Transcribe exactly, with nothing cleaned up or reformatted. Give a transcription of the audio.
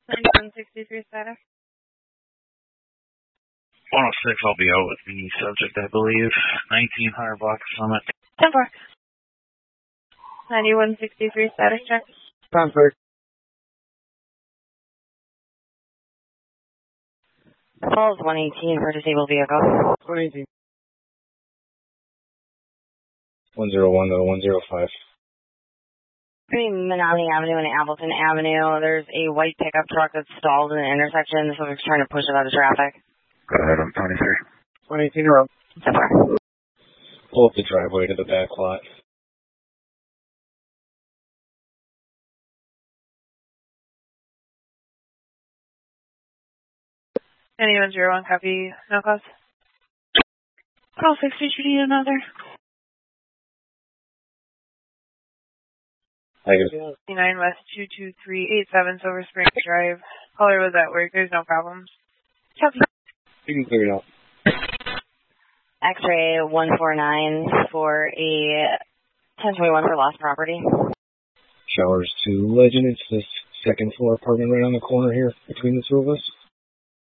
ninety-one sixty-three status. one oh six, I'll be out with the subject, I believe. nineteen hundred block Summit. ten four. ninety-one sixty-three status check. Comfort. Falls one eighteen for disabled vehicle. one eighteen. one oh one to one oh five. Between Menominee Avenue and Appleton Avenue, there's a white pickup truck that's stalled in the intersection. The subject's trying to push it out of traffic. Go ahead, I'm twenty-three. one eighteen around. ten four. Pull up the driveway to the back lot. ninety-one oh one, copy. No cause. Call six, did you need another? I guess. nine West two two three eight seven Silver Spring Drive. Caller was at work. There's no problems. Copy. You can clear it out. X-ray one four nine for a ten twenty-one for lost property. Showers to Legend. It's this second floor apartment right on the corner here between the two of us.